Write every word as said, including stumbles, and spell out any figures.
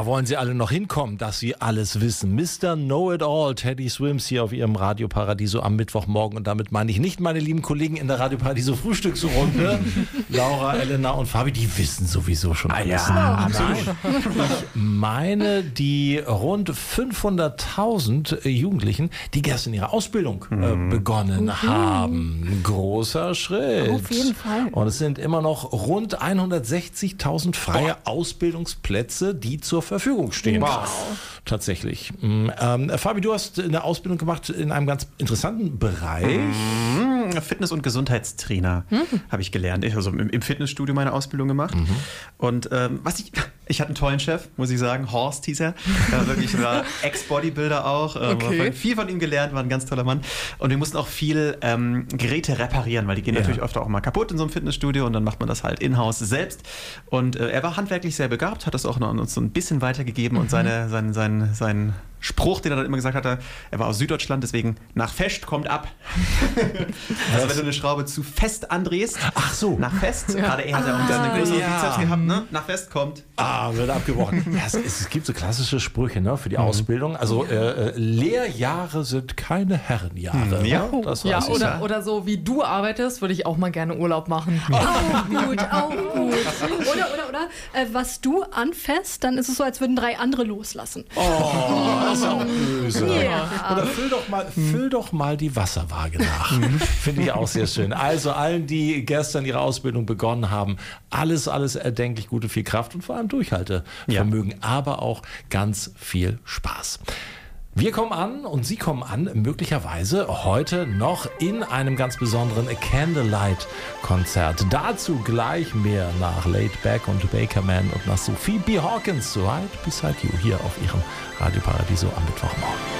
Da wollen sie alle noch hinkommen, dass sie alles wissen. Mister Know-it-all, Teddy Swims hier auf ihrem Radio Paradiso am Mittwochmorgen. Und damit meine ich nicht meine lieben Kollegen in der Radio Paradiso Frühstücksrunde, Laura, Elena und Fabi, die wissen sowieso schon alles. Ah, ja, absolut. Ich meine die rund fünfhunderttausend Jugendlichen, die gestern ihre Ausbildung äh, begonnen mhm. haben. Großer Schritt. Auf jeden Fall. Und es sind immer noch rund hundertsechzigtausend freie oh. Ausbildungsplätze, die zur Verfügung stehen. Wow. Tatsächlich. Ähm, Fabi, du hast eine Ausbildung gemacht in einem ganz interessanten Bereich. Mhm. Fitness- und Gesundheitstrainer mhm. habe ich gelernt. Ich habe also im, im Fitnessstudio meine Ausbildung gemacht. Mhm. Und ähm, was ich, ich hatte einen tollen Chef, muss ich sagen. Horst hieß er. Er wirklich war Ex-Bodybuilder auch. Ähm, okay. Viel von ihm gelernt, war ein ganz toller Mann. Und wir mussten auch viel ähm, Geräte reparieren, weil die gehen ja. natürlich öfter auch mal kaputt in so einem Fitnessstudio und dann macht man das halt in-house selbst. Und äh, er war handwerklich sehr begabt, hat das auch noch an uns so ein bisschen weitergegeben mhm. und seine, sein, sein, sein Spruch, den er dann immer gesagt hatte, er war aus Süddeutschland, deswegen nach fest kommt ab. Also wenn du eine Schraube zu fest andrehst, ach so, nach fest, ja. gerade er hat ja auch ah, eine größere ja. Bizeps gehabt, ne? Nach fest kommt. Ah, wird abgebrochen. Ja, es, es gibt so klassische Sprüche, ne, für die mhm. Ausbildung. Also äh, Lehrjahre sind keine Herrenjahre. Ja, ne? Das ja oder, ja. oder so wie du arbeitest, würde ich auch mal gerne Urlaub machen. Auch gut, auch gut. Oder, oder, oder, äh, was du anfasst, dann ist es so, als würden drei andere loslassen. Oh, das ist auch böse. Ja. Oder füll doch mal, füll doch mal die Wasserwaage nach. Finde ich auch sehr schön. Also allen, die gestern ihre Ausbildung begonnen haben, alles, alles erdenklich gute, viel Kraft und vor allem Durchhaltevermögen, ja. aber auch ganz viel Spaß. Wir kommen an und Sie kommen an, möglicherweise heute noch in einem ganz besonderen Candlelight-Konzert. Dazu gleich mehr nach Laid Back und Bakerman und nach Sophie B. Hawkins. So Right Beside You hier auf Ihrem Radio Paradiso am Mittwochmorgen.